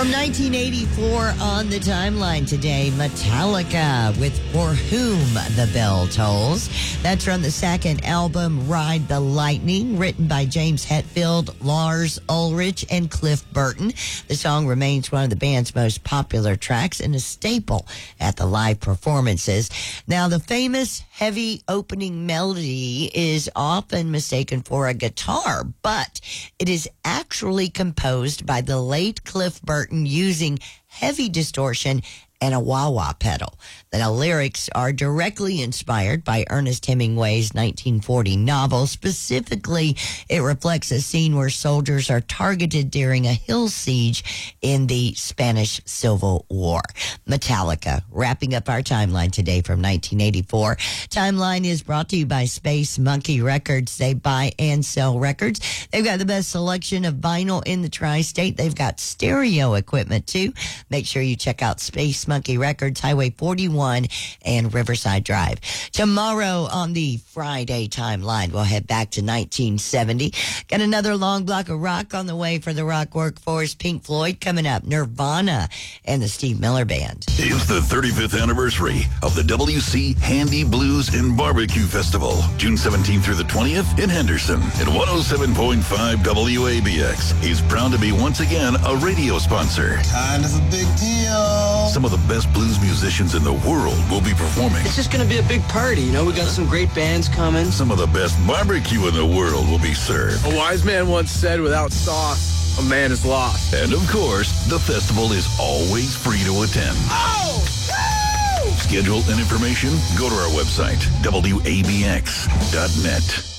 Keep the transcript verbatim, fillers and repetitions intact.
From nineteen eighty-four on the timeline today, Metallica with For Whom the Bell Tolls. That's from the second album, Ride the Lightning, written by James Hetfield, Lars Ulrich, and Cliff Burton. The song remains one of the band's most popular tracks and a staple at the live performances. Now, the famous heavy opening melody is often mistaken for a guitar, but it is actually composed by the late Cliff Burton using heavy distortion and a wah-wah pedal. The lyrics are directly inspired by Ernest Hemingway's nineteen forty novel. Specifically, it reflects a scene where soldiers are targeted during a hill siege in the Spanish Civil War. Metallica, wrapping up our timeline today from nineteen eighty-four. Timeline is brought to you by Space Monkey Records. They buy and sell records. They've got the best selection of vinyl in the tri-state. They've got stereo equipment, too. Make sure you check out Space Monkey Records, Highway forty-one and Riverside Drive. Tomorrow on the Friday timeline, we'll head back to nineteen seventy. Got another long block of rock on the way for the rock workforce. Pink Floyd coming up, Nirvana, and the Steve Miller Band. It's the thirty-fifth anniversary of the W C Handy Blues and Barbecue Festival, June seventeenth through the twentieth in Henderson. And one oh seven point five W A B X is proud to be once again a radio sponsor. Kind of a big deal. Some of the best blues musicians in the world will be performing. It's just going to be a big party, you know. We got some great bands coming. Some of the best barbecue in the world will be served. A wise man once said, without sauce, a man is lost. And of course, the festival is always free to attend. Oh! Woo! Schedule and information, go to our website, W A B X dot net.